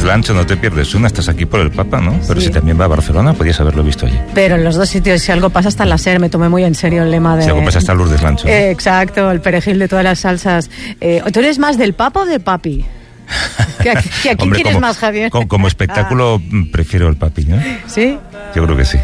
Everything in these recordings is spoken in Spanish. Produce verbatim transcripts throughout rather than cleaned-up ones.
Lancho, no te pierdes una, estás aquí por el Papa, ¿no? Pero sí. Si también va a Barcelona, podías haberlo visto allí. Pero en los dos sitios, si algo pasa hasta en la SER, me tomé muy en serio el lema de... Si algo pasa hasta Lourdes Lancho. Eh, exacto, el perejil de todas las salsas. Eh, ¿Tú eres más del Papa o del Papi? ¿Que, que ¿A quién quieres como, más, Javier? Como, como espectáculo ah. prefiero el Papi, ¿no? ¿Sí? Yo creo que sí.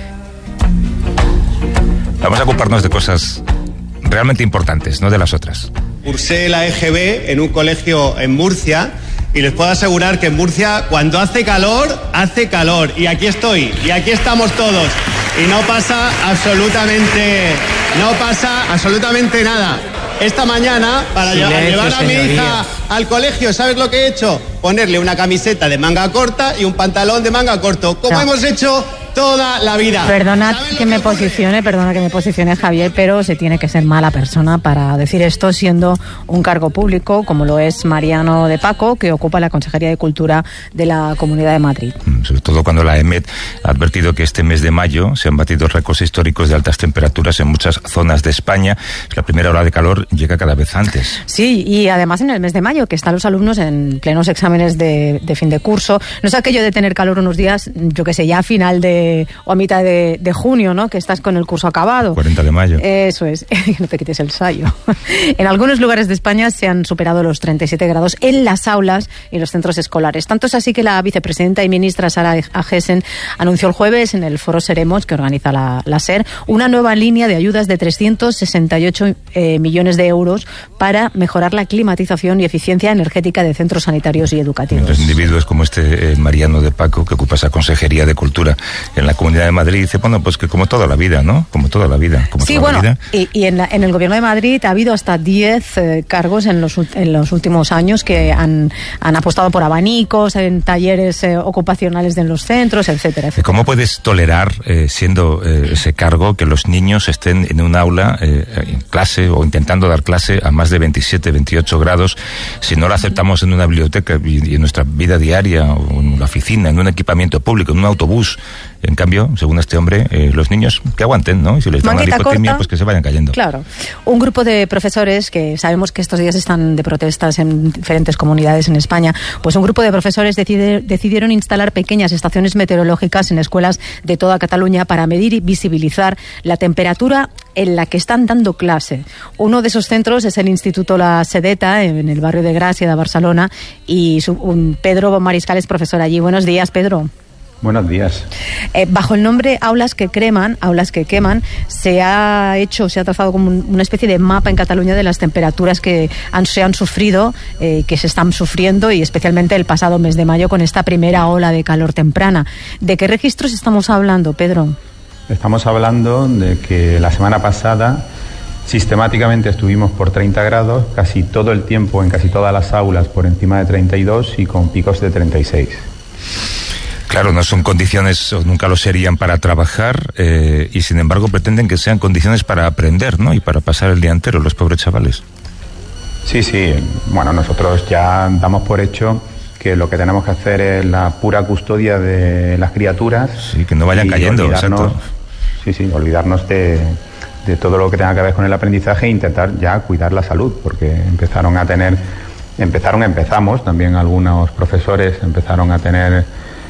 Vamos a ocuparnos de cosas realmente importantes, no de las otras. Cursé la E G B en un colegio en Murcia y les puedo asegurar que en Murcia cuando hace calor, hace calor. Y aquí estoy, y aquí estamos todos. Y no pasa absolutamente, no pasa absolutamente nada. Esta mañana, para Silencio, llevar a mi señoría. hija al colegio, ¿sabes lo que he hecho? Ponerle una camiseta de manga corta y un pantalón de manga corto, como no. hemos hecho toda la vida. Perdona que me posicione, perdona que me posicione, Javier, pero se tiene que ser mala persona para decir esto siendo un cargo público, como lo es Mariano de Paco, que ocupa la Consejería de Cultura de la Comunidad de Madrid. Sobre todo cuando la E M E T ha advertido que este mes de mayo se han batido récords históricos de altas temperaturas en muchas zonas de España. La primera ola de calor llega cada vez antes. Sí, y además en el mes de mayo, que están los alumnos en plenos exámenes de, de fin de curso. No es aquello de tener calor unos días, yo que sé, ya a final de o a mitad de, de junio, ¿no? Que estás con el curso acabado. cuarenta de mayo. Eso es, no te quites el sayo. En algunos lugares de España se han superado los treinta y siete grados en las aulas y los centros escolares. Tanto es así que la vicepresidenta y ministra Sara Agesen anunció el jueves en el Foro Seremos, que organiza la, la SER, una nueva línea de ayudas de trescientos sesenta y ocho eh, millones de euros para mejorar la climatización y eficiencia energética de centros sanitarios y educativos. Los individuos como este eh, Mariano de Paco, que ocupa esa Consejería de Cultura en la Comunidad de Madrid, dice, bueno, pues que como toda la vida, ¿no? Como toda la vida. Como sí, toda bueno, la vida. y, y en, la, en el Gobierno de Madrid ha habido hasta diez eh, cargos en los, en los últimos años que han, han apostado por abanicos, en talleres eh, ocupacionales en los centros, etcétera, etcétera. ¿Cómo puedes tolerar, eh, siendo eh, ese cargo, que los niños estén en un aula, eh, en clase o intentando dar clase a más de veintisiete, veintiocho grados, si no lo aceptamos en una biblioteca y, y en nuestra vida diaria, o en la oficina, en un equipamiento público, en un autobús? En cambio, según este hombre, eh, los niños que aguanten, ¿no? Y si les da una lipotimia, pues que se vayan cayendo. Claro. Un grupo de profesores, que sabemos que estos días están de protestas en diferentes comunidades en España, pues un grupo de profesores decide, decidieron instalar pequeñas estaciones meteorológicas en escuelas de toda Cataluña para medir y visibilizar la temperatura en la que están dando clase. Uno de esos centros es el Instituto La Sedeta, en el barrio de Gràcia de Barcelona, y su, un Pedro Mariscal es profesor allí. Buenos días, Pedro. Buenos días. Eh, bajo el nombre Aulas que creman, Aulas que queman, se ha hecho, se ha trazado como una especie de mapa en Cataluña de las temperaturas que han, se han sufrido, eh, que se están sufriendo, y especialmente el pasado mes de mayo con esta primera ola de calor temprana. ¿De qué registros estamos hablando, Pedro? Estamos hablando de que la semana pasada sistemáticamente estuvimos por treinta grados, casi todo el tiempo en casi todas las aulas por encima de treinta y dos y con picos de treinta y seis. Claro, no son condiciones, o nunca lo serían, para trabajar, eh, y sin embargo pretenden que sean condiciones para aprender, ¿no? Y para pasar el día entero, los pobres chavales. Sí, sí. Bueno, nosotros ya damos por hecho que lo que tenemos que hacer es la pura custodia de las criaturas. Sí, que no vayan cayendo, exacto. Sí, sí, olvidarnos de, de todo lo que tenga que ver con el aprendizaje e intentar ya cuidar la salud, porque empezaron a tener, empezaron, empezamos, también algunos profesores empezaron a tener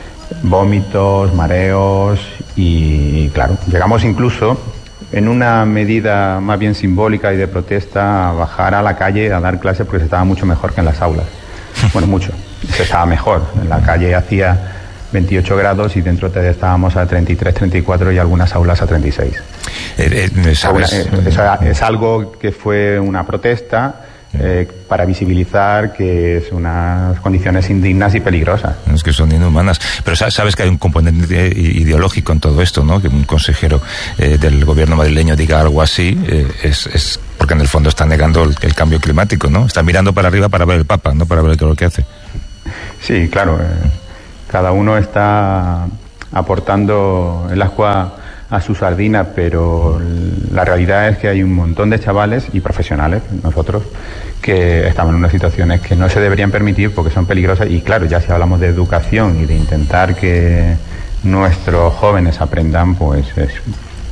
vómitos, mareos y, claro, llegamos incluso, en una medida más bien simbólica y de protesta, a bajar a la calle a dar clases porque se estaba mucho mejor que en las aulas. Bueno, mucho. Se estaba mejor. En la calle hacía veintiocho grados y dentro estábamos a treinta y tres, treinta y cuatro y algunas aulas a treinta y seis. Eh, eh, ¿sabes? Es, es, es algo que fue una protesta Eh, para visibilizar que es unas condiciones indignas y peligrosas. Es que son inhumanas. Pero sabes que hay un componente ideológico en todo esto, ¿no? Que un consejero eh, del gobierno madrileño diga algo así, eh, es, es porque en el fondo está negando el, el cambio climático, ¿no? Está mirando para arriba para ver el Papa, no para ver lo que hace. Sí, claro. Eh, cada uno está aportando el agua a su sardina, pero la realidad es que hay un montón de chavales y profesionales, nosotros, que estamos en unas situaciones que no se deberían permitir porque son peligrosas. Y claro, ya si hablamos de educación y de intentar que nuestros jóvenes aprendan, pues es,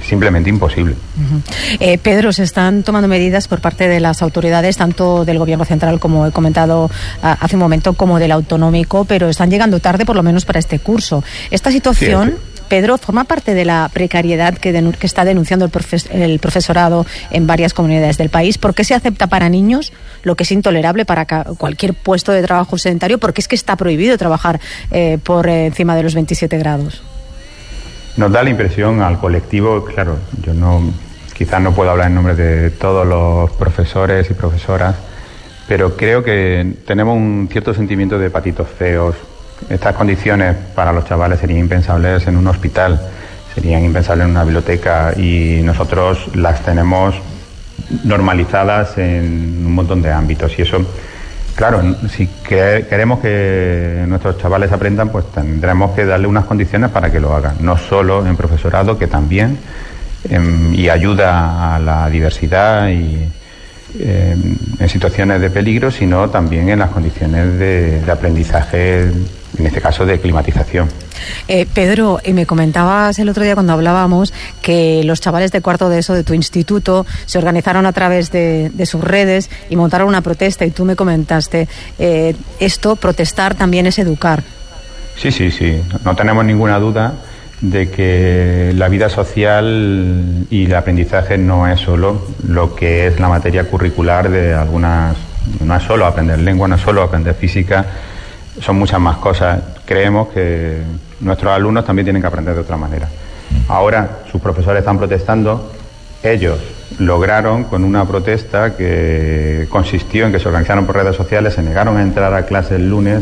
simplemente imposible. Uh-huh. eh, Pedro, se están tomando medidas por parte de las autoridades, tanto del Gobierno central, como he comentado a, hace un momento, como del autonómico, pero están llegando tarde, por lo menos para este curso. Esta situación, sí, Pedro, forma parte de la precariedad que, denu- que está denunciando el, profes- el profesorado en varias comunidades del país. ¿Por qué se acepta para niños lo que es intolerable para ca- cualquier puesto de trabajo sedentario? Porque es que está prohibido trabajar eh, por eh, encima de los veintisiete grados. Nos da la impresión al colectivo, claro, yo no, quizás no puedo hablar en nombre de todos los profesores y profesoras, pero creo que tenemos un cierto sentimiento de patitos feos. Estas condiciones para los chavales serían impensables en un hospital, serían impensables en una biblioteca, y nosotros las tenemos normalizadas en un montón de ámbitos, y eso, claro, si que, queremos que nuestros chavales aprendan, pues tendremos que darle unas condiciones para que lo hagan, no solo en profesorado, que también, eh, y ayuda a la diversidad y eh, en situaciones de peligro, sino también en las condiciones de, de aprendizaje, en este caso de climatización. Eh, Pedro, y me comentabas el otro día cuando hablábamos que los chavales de cuarto de eso de tu instituto se organizaron a través de, de sus redes y montaron una protesta, y tú me comentaste, eh, esto, protestar también es educar. Sí, sí, sí, no tenemos ninguna duda de que la vida social y el aprendizaje no es solo lo que es la materia curricular de algunas, no es solo aprender lengua, no es solo aprender física, son muchas más cosas. Creemos que nuestros alumnos también tienen que aprender de otra manera. Ahora sus profesores están protestando, ellos lograron con una protesta que consistió en que se organizaron por redes sociales, se negaron a entrar a clase el lunes,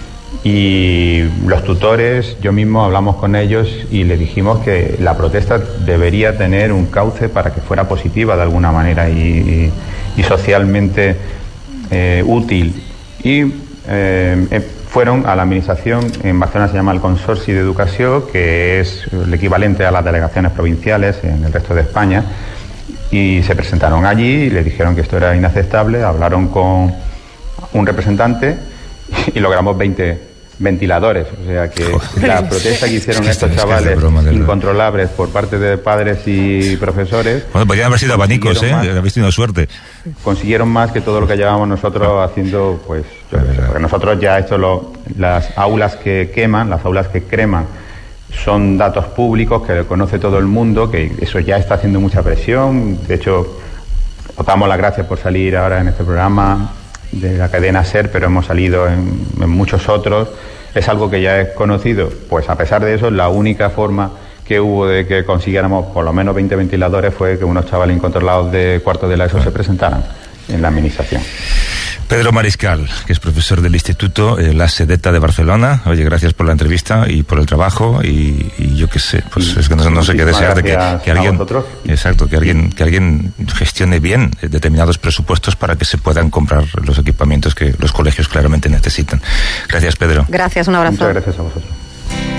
y los tutores, yo mismo hablamos con ellos y le dijimos que la protesta debería tener un cauce para que fuera positiva de alguna manera y, y, y socialmente eh, útil. Y eh, fueron a la administración, en Barcelona se llama el Consorci d'Educació, que es el equivalente a las delegaciones provinciales en el resto de España, y se presentaron allí y le dijeron que esto era inaceptable, hablaron con un representante y logramos veinte ventiladores, o sea que Joder. La protesta que hicieron es que estos chavales broma, incontrolables por parte de padres y profesores. Bueno, podrían haber sido abanicos, ¿eh? Habéis tenido suerte. Consiguieron más que todo lo que llevábamos nosotros ah. haciendo, pues, yo no sé, porque nosotros ya esto lo, las aulas que queman, las aulas que creman, son datos públicos que conoce todo el mundo, que eso ya está haciendo mucha presión. De hecho, os damos las gracias por salir ahora en este programa de la cadena SER, pero hemos salido en, en muchos otros. Es algo que ya es conocido. Pues a pesar de eso, la única forma que hubo de que consiguiéramos por lo menos veinte ventiladores fue que unos chavales incontrolados de cuarto de la ESO se presentaran en la administración. Pedro Mariscal, que es profesor del Instituto eh, La Sedeta de Barcelona. Oye, gracias por la entrevista y por el trabajo, y, y yo qué sé, pues es que no, no sé qué desear de que, que alguien, exacto, que alguien, que alguien gestione bien determinados presupuestos para que se puedan comprar los equipamientos que los colegios claramente necesitan. Gracias, Pedro. Gracias, un abrazo. Muchas gracias a vosotros.